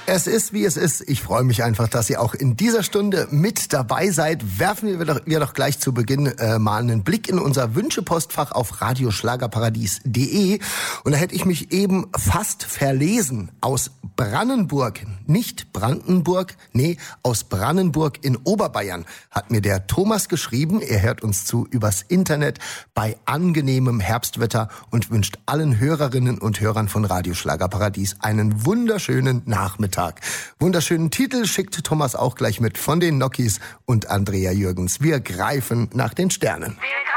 Es ist, wie es ist. Ich freue mich einfach, dass ihr auch in dieser Stunde mit dabei seid. Werfen wir doch gleich zu Beginn mal einen Blick in unser Wünschepostfach auf radioschlagerparadies.de. Und da hätte ich mich eben fast verlesen. Aus Brannenburg, nicht Brandenburg, nee, aus Brannenburg in Oberbayern hat mir der Thomas geschrieben. Er hört uns zu übers Internet bei angenehmem Herbstwetter und wünscht allen Hörerinnen und Hörern von Radioschlagerparadies einen wunderschönen Nachmittag. Wunderschönen Titel schickt Thomas auch gleich mit von den Nokis und Andrea Jürgens. Wir greifen nach den Sternen. Wir